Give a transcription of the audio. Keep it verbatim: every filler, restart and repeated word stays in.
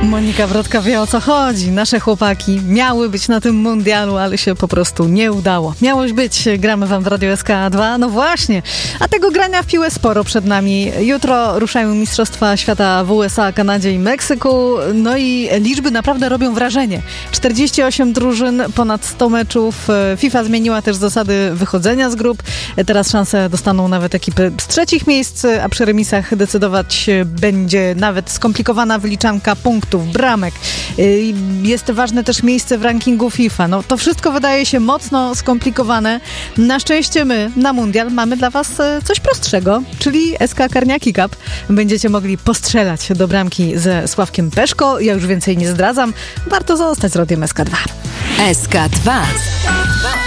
Monika Brodka wie, o co chodzi. Nasze chłopaki miały być na tym mundialu, ale się po prostu nie udało. Miałoś być, gramy wam w Radio S K dwa, no właśnie. A tego grania w piłę sporo przed nami. Jutro ruszają Mistrzostwa Świata w U S A, Kanadzie i Meksyku. No i liczby naprawdę robią wrażenie. czterdzieści osiem drużyn, ponad sto meczów. FIFA zmieniła też zasady wychodzenia z grup. Teraz szansę dostaną nawet ekipy z trzecich miejsc, a przy remisach decydować będzie nawet skomplikowana wyliczanka punktów, bramek. Jest ważne też miejsce w rankingu FIFA. No to wszystko wydaje się mocno skomplikowane. Na szczęście my na mundial mamy dla was coś prostszego, czyli S K Karniaki Cup. Będziecie mogli postrzelać do bramki ze Sławkiem Peszko. Ja już więcej nie zdradzam. Warto zostać z Radiem S K dwa. S K dwa.